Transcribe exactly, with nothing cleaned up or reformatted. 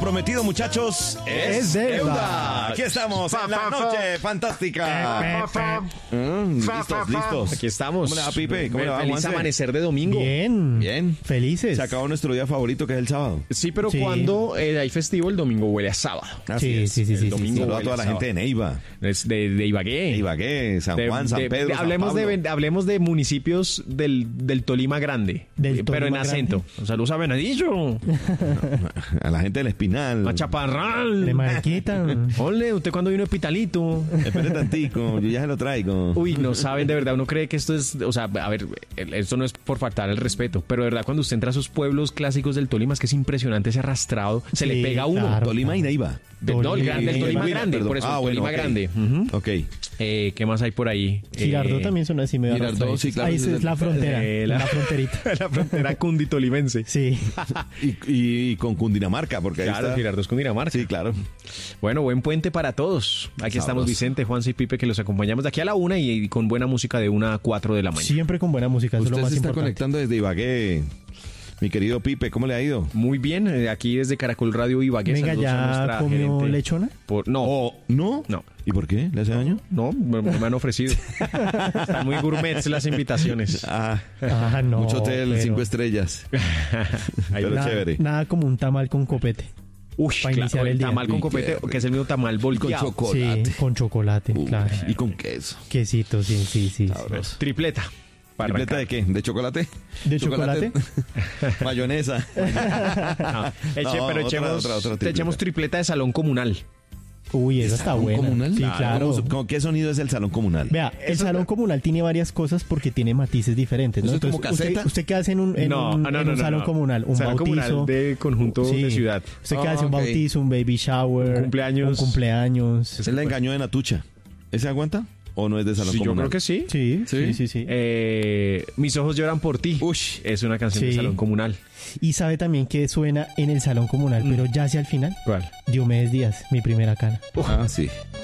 prometido, muchachos, es, Es deuda. deuda. Aquí estamos en la noche fantástica. Mm, listos, listos. Aquí estamos. ¿Cómo le va, Pipe? ¿Cómo le va, Feliz Juanse? amanecer de domingo. Bien. Bien. Felices. Se acabó nuestro día favorito, que es el sábado. Sí, pero Sí. cuando eh, hay festivo, el domingo huele a sábado. Así Sí, es. sí, sí, El sí, domingo. sí, sí. Saludo a toda la gente de Neiva, Es de, de Ibagué. de Ibagué, San De- Juan, San de- Pedro, de- San hablemos, Pablo. de, hablemos de municipios del, del Tolima Grande. Del eh, pero en Tolima acento. Saludos a Venadillo, A la gente del Espinal. a Chaparral. De Mariquita. Ole, ¿usted cuándo vino de Pitalito? Espere tantico, yo ya se lo traigo. Uy, no saben, de verdad, uno cree que esto es, o sea, a ver, esto no es por faltar el respeto, pero de verdad cuando usted entra a esos pueblos clásicos del Tolima, es que es impresionante ese arrastrado, se Sí, le pega a uno. claro. Tolima y Neiva. De- no, el, gran- del Tolima, Tolima Tolima, Grande, perdón. por eso, Ah, el bueno, Tolima ok. Grande. Ujú. Ok. Eh, ¿Qué más hay por ahí? Girardot Eh, también son así medio Girardot, arrastraditos. sí, claro, Ahí ese es es la el- frontera. eh, la... la- fronterita. la frontera cunditolimense. Sí. Y, y- y con Cundinamarca, porque ahí Claro, está. Girardot es Cundinamarca. Sí, claro. Bueno, buen puente para todos. Aquí Sabroso. estamos Vicente, Juanse y Pipe, que los acompañamos de aquí a la una y, y con buena música de una a cuatro de la mañana. Siempre con buena música, eso es lo Usted más se está importante. conectando desde Ibagué. Mi querido Pipe, ¿cómo le ha ido? Muy bien, eh, aquí desde Caracol Radio Ibagué. Venga, saludos a ¿ya nuestra comió gerente. lechona? Por- no, Oh, ¿no? no. ¿Y por qué? ¿Le hace daño? No, me, me han ofrecido. Están muy gourmets las invitaciones. Ah, Ah, no. mucho hotel, pero cinco estrellas. Ahí Pero va. nada, chévere. nada como un tamal con copete. Uy, para claro, iniciar el el día. tamal con Uy, copete, qué que es el mismo tamal volteado. chocolate. Sí, con chocolate, Uy, claro. y con queso. Quesito, sí, sí, sí. Sabroso. Tripleta. para ¿Tripleta arrancar. de qué? ¿De chocolate? ¿De chocolate? Mayonesa. No, eche- No, pero otra, echemos, otra, otra te tripleta. echemos tripleta de salón comunal. Uy, esa está ¿Salón buena. comunal? Sí, Claro. claro. ¿Cómo- cómo- ¿Qué sonido es el salón comunal? Vea, el salón comunal tiene varias cosas porque tiene matices diferentes, ¿no? ¿Eso es como Entonces, caseta? ¿usted, usted qué hace en un, en No, un, ah, no, en no, un no, salón no. comunal? Un Salón bautizo. comunal de conjunto de ciudad. ¿Usted qué Ah, hace? Un ok. bautizo, un baby shower. Un cumpleaños. Un cumpleaños. Él la engañó de Natucha. ¿Ese aguanta? ¿O no es de salón Sí, yo comunal? creo que sí. Sí, ¿Sí? sí, sí, sí. Eh, Mis ojos lloran por ti. Ush. Es una canción de Sí. salón comunal. Y sabe también que suena en el salón comunal, pero ya hacia el final. ¿Cuál? Diomedes Díaz, mi primera cana. Ah, sí.